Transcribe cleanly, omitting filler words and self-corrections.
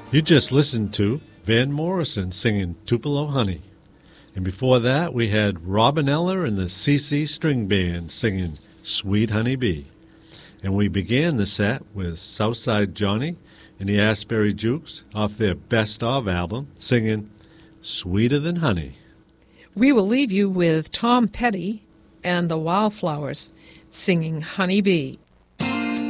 You just listened to Van Morrison singing Tupelo Honey. And before that, we had Robin Eller and the CC String Band singing Sweet Honey Bee. And we began the set with Southside Johnny and the Asbury Jukes off their Best Of album singing Sweeter Than Honey. We will leave you with Tom Petty and the Wildflowers singing Honey Bee.